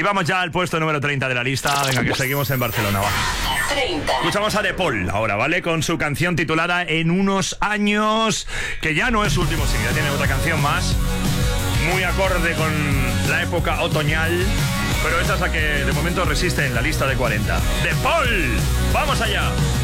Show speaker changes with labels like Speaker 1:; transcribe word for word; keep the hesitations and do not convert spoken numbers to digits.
Speaker 1: Y vamos ya al puesto número treinta de la lista. Venga, que seguimos en Barcelona, va.
Speaker 2: treinta.
Speaker 1: Escuchamos a De Paul ahora, ¿vale? Con su canción titulada En unos años, que ya no es su último single, ya tiene otra canción más, muy acorde con la época otoñal, pero esta es la que de momento resiste en la lista de cuarenta. De Paul, ¡vamos allá!